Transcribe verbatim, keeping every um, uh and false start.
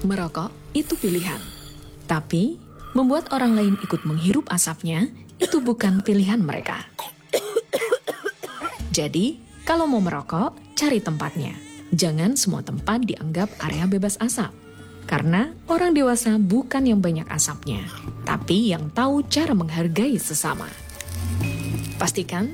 Merokok itu pilihan, tapi membuat orang lain ikut menghirup asapnya itu bukan pilihan mereka. Jadi, kalau mau merokok, cari tempatnya. Jangan semua tempat dianggap area bebas asap. Karena orang dewasa bukan yang banyak asapnya, tapi yang tahu cara menghargai sesama. Pastikan